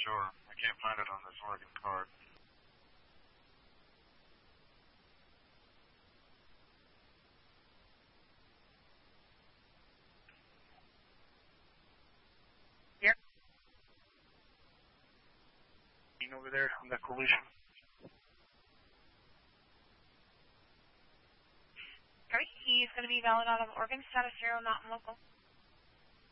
sure. I can't find it on this Oregon card. Here. Over there on the collision. He's going to be valid out of Oregon, status 0, not in local.